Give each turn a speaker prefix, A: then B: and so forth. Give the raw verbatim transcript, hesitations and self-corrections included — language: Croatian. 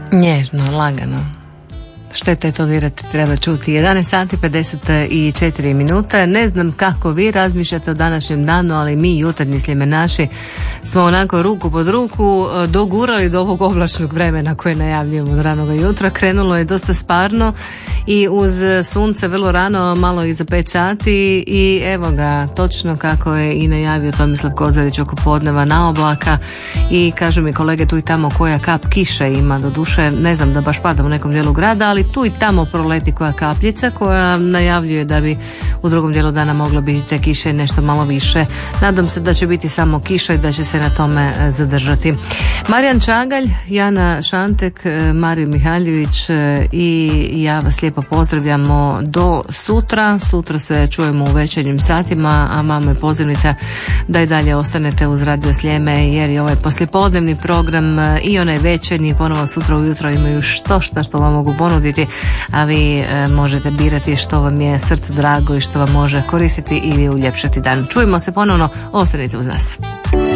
A: Nježno, lagano. Šteta je to dirati, treba čuti. jedanaest sati pedeset četiri minute. Ne znam kako vi razmišljate o današnjem danu, ali mi jutarnji sljemenaši smo onako ruku pod ruku dogurali do ovog oblačnog vremena koje najavljujemo od ranoga jutra. Krenulo je dosta sparno i uz sunce vrlo rano, malo iza pet sati, i evo ga, točno kako je i najavio Tomislav Kozarić oko podneva na oblaka. I kažu mi kolege tu i tamo koja kap kiše ima, do duše ne znam da baš pada u nekom dijelu grada, ali tu i tamo proleti koja kapljica koja najavljuje da bi u drugom dijelu dana moglo biti te kiše nešto malo više. Nadam se da će biti samo kiša i da će se na tome zadržati. Marijan Čagalj, Jana Šantek, Mario Mihaljević i ja vas lijepo pozdravljamo do sutra. Sutra se čujemo u večernjim satima, a mama je pozivnica da i dalje ostanete uz Radio Sljeme, jer je ovaj poslijepodnevni program i onaj večernji ponovo sutra ujutro imaju što šta što vam mogu ponuditi, a vi e, možete birati što vam je srcu drago i što vam može koristiti ili uljepšati dan. Čujemo se ponovno, ostanite uz nas.